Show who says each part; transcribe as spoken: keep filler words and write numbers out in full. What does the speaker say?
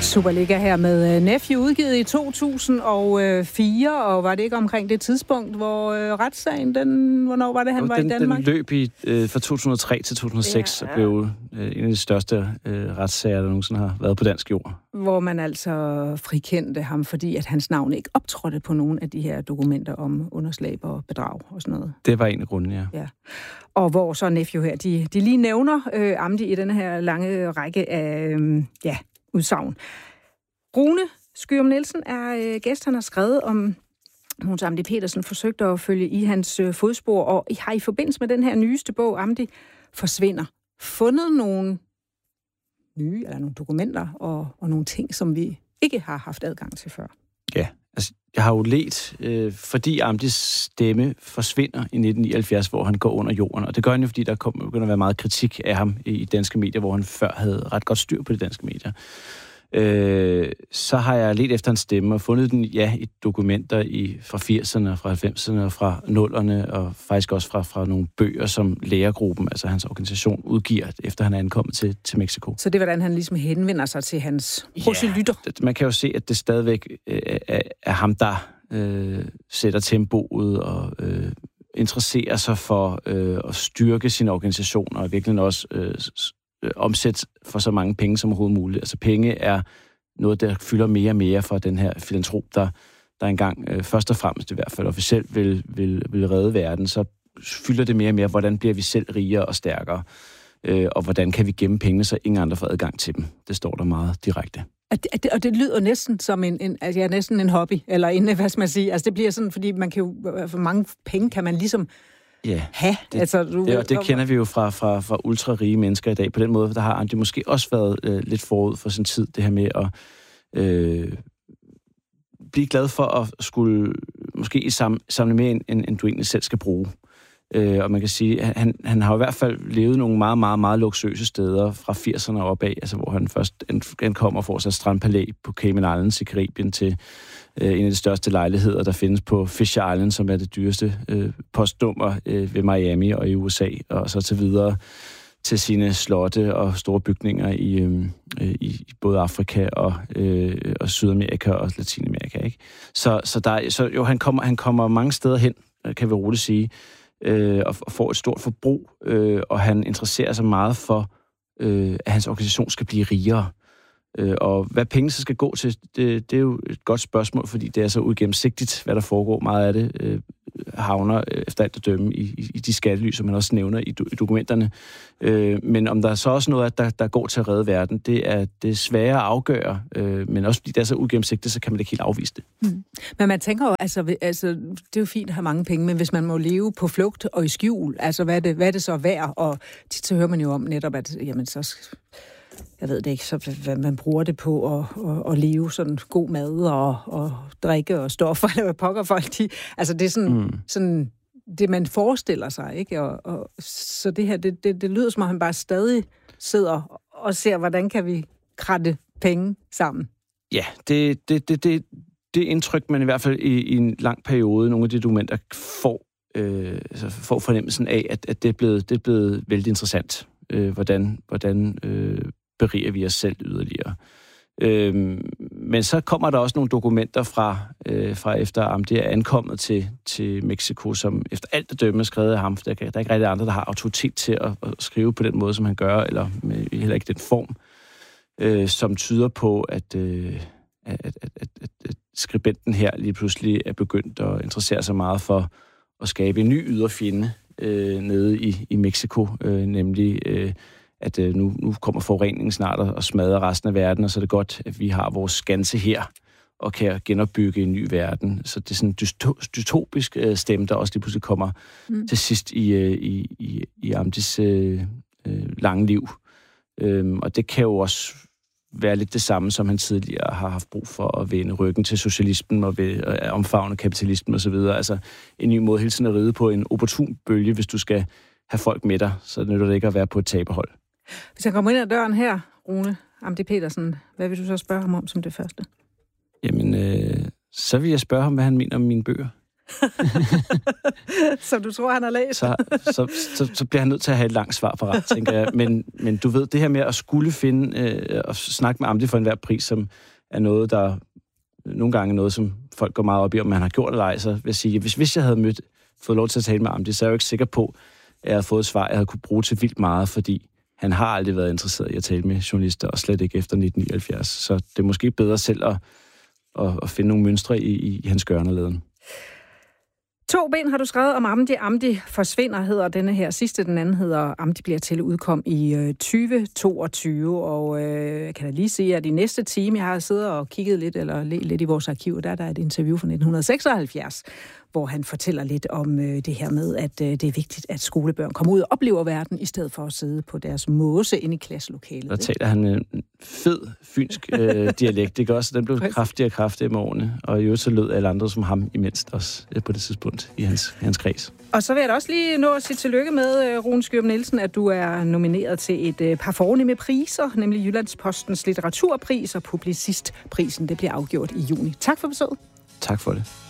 Speaker 1: Superliga her med Nephew, udgivet i to tusind og fire, og var det ikke omkring det tidspunkt, hvor øh, retssagen, den, hvornår var det, han
Speaker 2: jo,
Speaker 1: var
Speaker 2: den,
Speaker 1: i Danmark?
Speaker 2: Den løb i, øh, fra to tusind og tre til to tusind og seks, ja, ja. Og blev øh, en af de største øh, retssager, der nogensinde har været på dansk jord.
Speaker 1: Hvor man altså frikendte ham, fordi at hans navn ikke optrådte på nogen af de her dokumenter om underslag og bedrag og sådan noget.
Speaker 2: Det var en af grundene, ja.
Speaker 1: ja. Og hvor så Nephew her, de, de lige nævner øh, Amdi i den her lange række af øh, ja, udsagn. Rune Skyum Nielsen er øh, gæst, han har skrevet om Mogens Amdi Petersen, forsøgte at følge i hans øh, fodspor, og I har i forbindelse med den her nyeste bog, Amdi forsvinder, fundet nogle nye, eller nogle dokumenter og, og nogle ting, som vi ikke har haft adgang til før.
Speaker 2: Ja, altså jeg har jo let, øh, fordi Amdis stemme forsvinder i nitten nioghalvfjerds, hvor han går under jorden, og det gør han jo, fordi der kom, begynder at være meget kritik af ham i danske medier, hvor han før havde ret godt styr på de danske medier. Øh, så har jeg let efter en stemme og fundet den, ja, i dokumenter i, fra firserne, fra halvfemserne og fra nullerne, og faktisk også fra, fra nogle bøger, som Lægergruppen, altså hans organisation, udgiver, efter han er ankommet til, til Mexico.
Speaker 1: Så det er, hvordan han ligesom henvender sig til hans proselytter?
Speaker 2: Ja, man kan jo se, at det stadigvæk øh, er, er ham, der øh, sætter tempoet og øh, interesserer sig for øh, at styrke sin organisation, og virkelig også øh, omsæt for så mange penge som overhovedet muligt. Altså penge er noget, der fylder mere og mere for den her filantrop, der, der engang, øh, først og fremmest i hvert fald officielt, vil, vil, vil redde verden. Så fylder det mere og mere, hvordan bliver vi selv rigere og stærkere, øh, og hvordan kan vi gemme pengene, så ingen andre får adgang til dem. Det står der meget direkte.
Speaker 1: Og det, og det lyder næsten som en, en, altså, ja, næsten en hobby, eller en, hvad skal man sige, altså det bliver sådan, fordi man kan jo, for mange penge kan man ligesom
Speaker 2: ja,
Speaker 1: have.
Speaker 2: Det,
Speaker 1: altså, du
Speaker 2: det,
Speaker 1: ved,
Speaker 2: og det kender vi jo fra, fra, fra ultra-rige mennesker i dag. På den måde, der har Amdi måske også været øh, lidt forud for sin tid, det her med at øh, blive glad for at skulle måske samle, samle mere, end, end du egentlig selv skal bruge. Øh, og man kan sige, at han, han har i hvert fald levet nogle meget, meget, meget luksuriøse steder fra firserne og opad, altså hvor han først ankommer og får sig et strandpalæ på Cayman Islands i Karibien til øh, en af de største lejligheder, der findes på Fisher Island, som er det dyreste øh, postnummer øh, ved Miami og i U S A, og så til videre til sine slotte og store bygninger i, øh, i både Afrika og, øh, og Sydamerika og Latinamerika, ikke? Så, så, der, så jo, han kommer, han kommer mange steder hen, kan vi roligt sige, øh, og, og får et stort forbrug, øh, og han interesserer sig meget for, øh, at hans organisation skal blive rigere. Øh, og hvad penge så skal gå til, det, det er jo et godt spørgsmål, fordi det er så uigennemsigtigt, hvad der foregår. Meget af det øh, havner øh, efter alt at dømme i, i, i de skattely, som man også nævner i, do, i dokumenterne. Øh, men om der er så også noget, der, der går til at redde verden, det er, det er svære at afgøre. Øh, men også fordi det er så uigennemsigtigt, så kan man ikke helt afvise det. Mm.
Speaker 1: Men man tænker jo, altså, altså, det er jo fint at have mange penge, men hvis man må leve på flugt og i skjul, altså hvad er det, hvad er det så værd? Og tit så hører man jo om netop, at jamen så... Jeg ved det ikke, så hvad man bruger det på at, at, at leve sådan god mad og, og drikke og stoffer, eller hvad pokker folk de... Altså det er sådan, mm. sådan det, man forestiller sig, ikke? Og, og, så det her, det, det, det lyder som om, han bare stadig sidder og ser, hvordan kan vi kratte penge sammen.
Speaker 2: Ja, det, det, det, det, det indtryk, man i hvert fald i, i en lang periode, nogle af de dokumenter får, øh, altså får fornemmelsen af, at, at det, er blevet, det er blevet vældig interessant. Øh, hvordan hvordan øh, beriger vi os selv yderligere. Øh, men så kommer der også nogle dokumenter fra, øh, fra efter Amdi er ankommet til, til Mexico, som efter alt at dømme er skrevet af ham. Der, der er ikke rigtig andre, der har autoritet til at, at skrive på den måde, som han gør, eller med, heller ikke den form, øh, som tyder på, at, øh, at, at, at, at, at skribenten her lige pludselig er begyndt at interessere sig meget for at skabe en ny yderfjende øh, nede i, i Mexico, øh, nemlig øh, at øh, nu, nu kommer forureningen snart og smadrer resten af verden, og så er det godt, at vi har vores skanse her og kan genopbygge en ny verden. Så det er sådan en dystopisk øh, stemme, der også lige pludselig kommer mm. til sidst i, øh, i, i, i Amdis øh, øh, lange liv. Øhm, og det kan jo også være lidt det samme, som han tidligere har haft brug for at vende ryggen til socialismen og ved at omfavne kapitalismen osv. Altså en ny måde hele tiden at ride på en opportun bølge, hvis du skal have folk med dig, så nytter det ikke at være på et taberhold.
Speaker 1: Hvis jeg kommer ind ad døren her, Rune Amdi Petersen, hvad vil du så spørge ham om som det første?
Speaker 2: Jamen, øh, så vil jeg spørge ham, hvad han mener om mine bøger.
Speaker 1: Som du tror, han har læst.
Speaker 2: Så, så, så, så bliver han nødt til at have et langt svar på ret, tænker jeg. Men, men du ved, det her med at skulle finde øh, og snakke med Amdi for enhver pris, som er noget, der nogle gange er noget, som folk går meget op i, om man har gjort eller ej, så vil jeg sige, hvis, hvis jeg havde mødt, fået lov til at tale med Amdi, så er jeg jo ikke sikker på, at jeg havde fået et svar, jeg havde kunne bruge til vildt meget, fordi han har aldrig været interesseret i at tale med journalister, og slet ikke efter nitten nioghalvfjerds. Så det er måske bedre selv at, at, at finde nogle mønstre i, i hans gøren og leden.
Speaker 1: To ben har du skrevet om Amdi. Amdi forsvinder, hedder denne her. Sidste, den anden hedder Amdi bliver til udkom i øh, tyve toogtyve. Og øh, jeg kan da lige sige, at i næste time, jeg har siddet og kigget lidt, eller lidt i vores arkiv, der er der et interview fra nitten seksoghalvfjerds, hvor han fortæller lidt om øh, det her med, at øh, det er vigtigt, at skolebørn kommer ud og oplever verden, i stedet for at sidde på deres måse inde i klasselokalet.
Speaker 2: Der taler han en fed fynsk øh, dialekt, ikke også? Den blev kraftigere og kraftigere med årene, og i øvrigt så lød alle andre som ham imens også øh, på det tidspunkt i hans, hans kreds. Og
Speaker 1: så vil jeg da også lige nå at sige tillykke med, øh, Rune Skjørup Nielsen, at du er nomineret til et øh, par fornemme priser, nemlig Jyllandspostens litteraturpris og Publicistprisen. Det bliver afgjort i juni. Tak for besøget.
Speaker 2: Tak for det.